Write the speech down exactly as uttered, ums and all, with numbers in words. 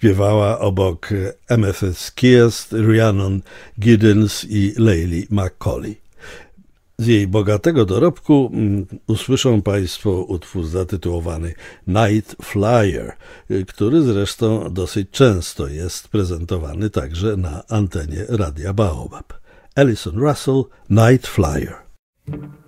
śpiewała obok Amethyst Kiest, Rhiannon Giddens i Laili McCauley. Z jej bogatego dorobku mm, usłyszą Państwo utwór zatytułowany Night Flyer, który zresztą dosyć często jest prezentowany także na antenie Radia Baobab. Alison Russell, Night Flyer.